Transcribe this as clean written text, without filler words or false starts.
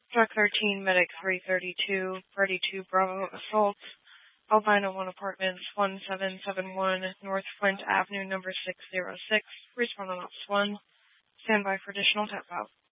Truck 13, Medic 332, Party 2 Bravo Assault, Albino 1 Apartments, 1771, North Flint Avenue, number 606. Respond on Ops 1. Stand by for additional tap out.